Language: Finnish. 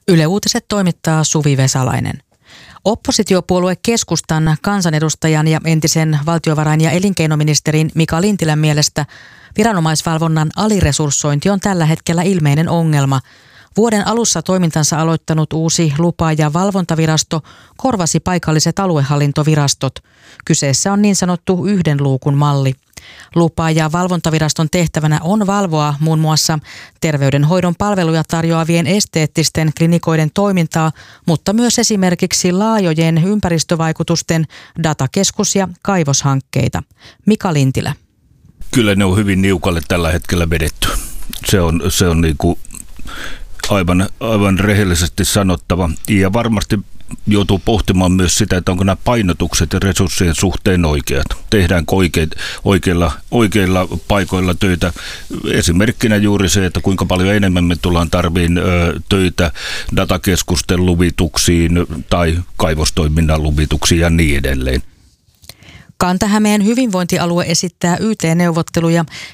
Yle Uutiset toimittaa Suvi Vesalainen. Oppositiopuolue Keskustan kansanedustajan ja entisen valtiovarain- ja elinkeinoministerin Mika Lintilän mielestä viranomaisvalvonnan aliresurssointi on tällä hetkellä ilmeinen ongelma. Vuoden alussa toimintansa aloittanut uusi lupa- ja valvontavirasto korvasi paikalliset aluehallintovirastot. Kyseessä on niin sanottu yhden luukun malli. Lupa- ja valvontaviraston tehtävänä on valvoa muun muassa terveydenhoidon palveluja tarjoavien esteettisten klinikoiden toimintaa, mutta myös esimerkiksi laajojen ympäristövaikutusten datakeskus- ja kaivoshankkeita. Mika Lintilä. Kyllä ne on hyvin niukalle tällä hetkellä vedetty. Se on niin kuin aivan rehellisesti sanottava. Ja varmasti joutuu pohtimaan myös sitä, että onko nämä painotukset ja resurssien suhteen oikeat. Tehdäänkö oikeilla paikoilla töitä. Esimerkkinä juuri se, että kuinka paljon enemmän me tullaan tarviin töitä datakeskusten luvituksiin tai kaivostoiminnan luvituksiin ja niin edelleen. Kanta-Hämeen hyvinvointialue esittää YT-neuvotteluja